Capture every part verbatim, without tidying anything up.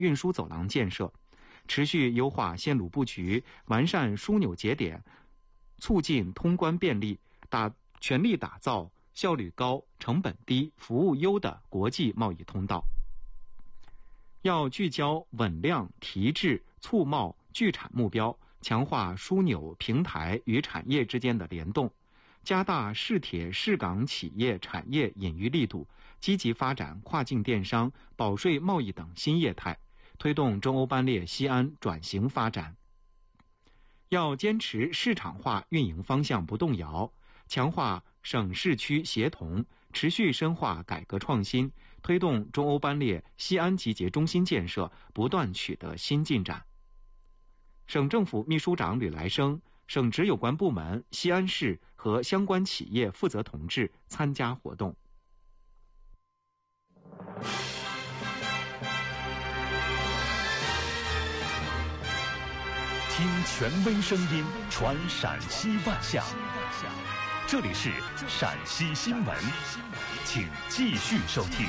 运输走廊建设，持续优化线路布局，完善枢纽节点，促进通关便利，打全力打造效率高、成本低、服务优的国际贸易通道。要聚焦稳量、提质、促贸、聚产目标，强化枢纽平台与产业之间的联动，加大市铁市港企业产业引域力度，积极发展跨境电商、保税贸易等新业态，推动中欧班列西安转型发展。要坚持市场化运营方向不动摇，强化省市区协同，持续深化改革创新，推动中欧班列西安集结中心建设不断取得新进展。省政府秘书长吕来生、省直有关部门、西安市和相关企业负责同志参加活动。 听权威声音，传陕西万象。这里是陕西新闻，请继续收听。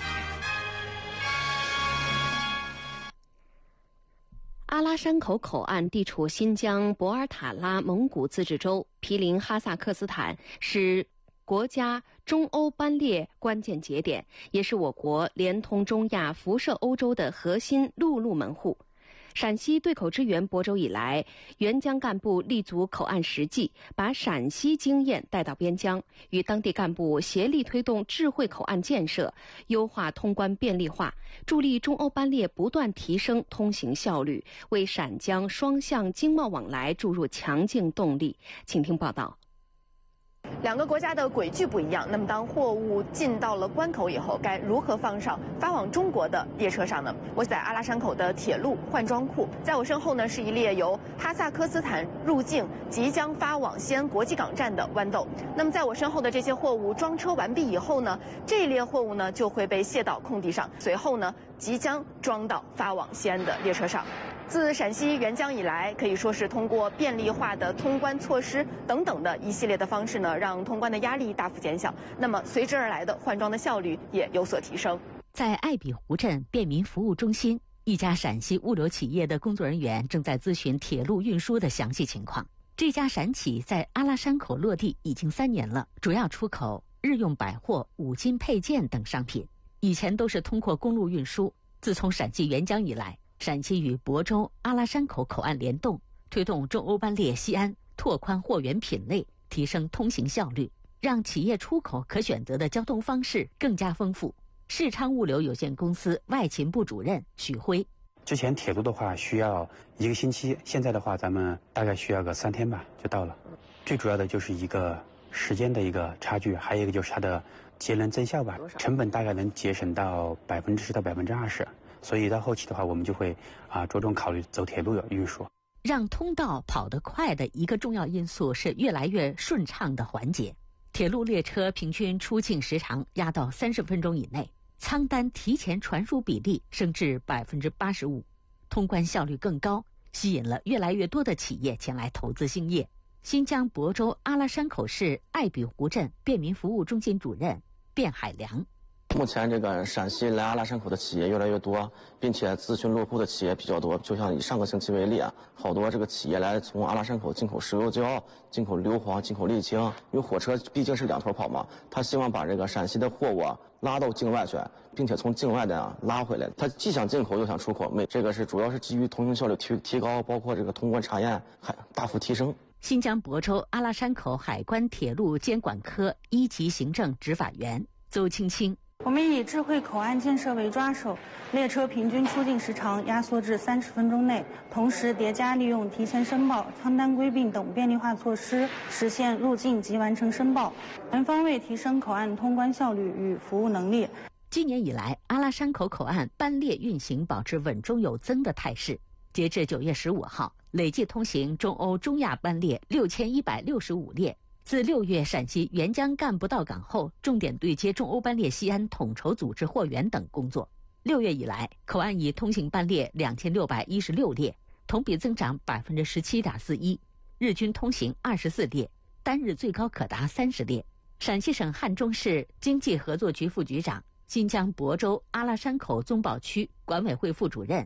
阿拉山口口岸地处新疆博尔塔拉蒙古自治州，毗邻哈萨克斯坦，是国家中欧班列关键节点，也是我国连通中亚、辐射欧洲的核心陆路门户。陕西对口支援亳州以来，援疆干部立足口岸实际，把陕西经验带到边疆，与当地干部协力推动智慧口岸建设，优化通关便利化，助力中欧班列不断提升通行效率，为陕江双向经贸往来注入强劲动力。请听报道。 两个国家的轨距不一样，那么当货物进到了关口以后，该如何放上发往中国的列车上呢？我在阿拉山口的铁路换装库，在我身后呢是一列由哈萨克斯坦入境即将发往西安国际港站的豌豆。那么在我身后的这些货物装车完毕以后呢，这一列货物呢就会被卸到空地上，随后呢即将装到发往西安的列车上。自陕西援疆以来，可以说是通过便利化的通关措施等等的一系列的方式呢，让通关的压力大幅减小。那么随之而来的换装的效率也有所提升。 在艾比湖镇便民服务中心，一家陕西物流企业的工作人员正在咨询铁路运输的详细情况。这家陕企在阿拉山口落地已经三年了，主要出口日用百货、五金配件等商品。以前都是通过公路运输，自从陕西援疆以来，陕西与亳州阿拉山口口岸联动，推动中欧班列西安拓宽货源品类，提升通行效率，让企业出口可选择的交通方式更加丰富。世昌物流有限公司外勤部主任许辉： 之前铁路的话需要一个星期，现在的话咱们大概需要个三天吧就到了。最主要的就是一个时间的一个差距，还有一个就是它的节能增效吧，成本大概能节省到百分之十到百分之二十。所以到后期的话，我们就会啊着重考虑走铁路运输。 让通道跑得快的一个重要因素是越来越顺畅的环节。铁路列车平均出境时长压到三十分钟以内，仓单提前传输比例升至百分之八十五，通关效率更高，吸引了越来越多的企业前来投资兴业。新疆亳州阿拉山口市艾比湖镇便民服务中心主任卞海良： 目前这个陕西来阿拉山口的企业越来越多，并且咨询落户的企业比较多。就像以上个星期为例啊，好多这个企业来从阿拉山口进口石油胶、进口硫磺、进口沥青，因为火车毕竟是两头跑嘛，他希望把这个陕西的货物啊拉到境外去，并且从境外的啊拉回来。他既想进口又想出口，没这个是主要是基于通行效率提提高，包括这个通关查验还大幅提升。 新疆亳州阿拉山口海关铁路监管科一级行政执法员邹青青： 我们以智慧口岸建设为抓手，列车平均出境时长压缩至三十分钟内，同时叠加利用提前申报、仓单归并等便利化措施，实现入境即完成申报，全方位提升口岸通关效率与服务能力。 今年以来，阿拉山口口岸班列运行保持稳中有增的态势。截至九月十五号，累计通行中欧中亚班列六千一百六十五列。自六月陕西援疆干部到岗后，重点对接中欧班列西安统筹组织货源等工作。六月以来，口岸已通行班列两千六百一十六列，同比增长百分之十七点四一，日均通行二十四列，单日最高可达三十列。陕西省汉中市经济合作局副局长、新疆亳州阿拉山口宗保区管委会副主任